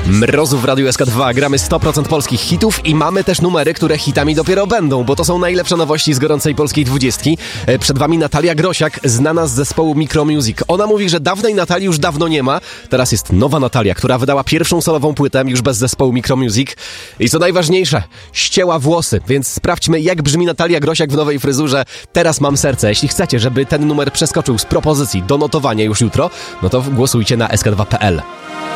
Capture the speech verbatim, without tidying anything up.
Mrozu w Radiu S K dwa. Gramy sto procent polskich hitów i mamy też numery, które hitami dopiero będą, bo to są najlepsze nowości z gorącej polskiej dwudziestki. Przed wami Natalia Grosiak, znana z zespołu Micromusic. Ona mówi, że dawnej Natalii już dawno nie ma. Teraz jest nowa Natalia, która wydała pierwszą solową płytę już bez zespołu Micromusic. I co najważniejsze, ścięła włosy, więc sprawdźmy, jak brzmi Natalia Grosiak w nowej fryzurze. Teraz mam serce. Jeśli chcecie, żeby ten numer przeskoczył z propozycji do notowania już jutro, no to głosujcie na S K dwa kropka P L.